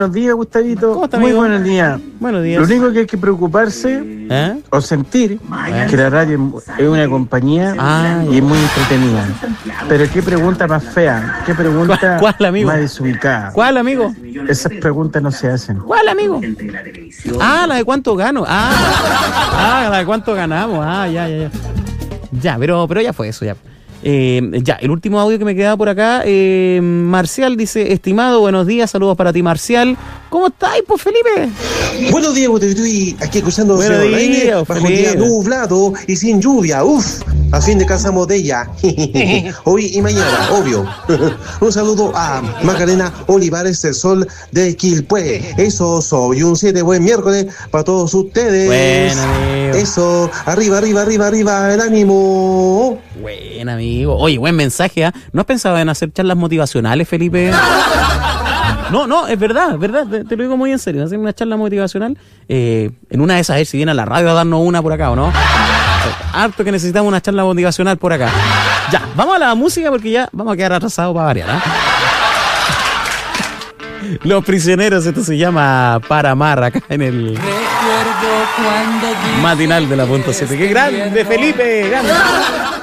Buenos días, Gustavito. ¿Cómo está, Muy amigo? buenos días. Buenos días. Lo único que hay que preocuparse o sentir que la radio es una compañía y es muy entretenida. Pero qué pregunta más fea, qué pregunta ¿Cuál, amigo? más desubicada. ¿Cuál, amigo? Esas preguntas no se hacen. ¿Cuál, amigo? La de cuánto gano. La de cuánto ganamos. Ya. Ya, pero ya fue eso, ya. Ya, el último audio que me quedaba por acá, Marcial dice: estimado, buenos días, saludos para ti, Marcial. ¿Cómo estáis, pues, Felipe? Buenos días, estoy aquí escuchando Buenos Señor Reine, días, bajo un día Felipe. nublado y sin lluvia. Uf, a fin de casamos de ella. Hoy y mañana, obvio. Un saludo a Macarena Olivares, el sol de Quilpué. Eso, soy un 7 buen miércoles para todos ustedes. Bueno, amigo. Eso, arriba, el ánimo. Buen amigo. Oye, buen mensaje, ¿ah? ¿No has pensado en hacer charlas motivacionales, Felipe? No, es verdad, te lo digo muy en serio. Hacer una charla motivacional. En una de esas, a ver si viene a la radio a darnos una por acá, ¿o no? Harto que necesitamos una charla motivacional por acá. Ya, vamos a la música porque ya vamos a quedar atrasados para variar, ¿ah? Los Prisioneros, esto se llama Para Amar, acá en el matinal de la .7. ¡Qué grande, Felipe! ¡Grande!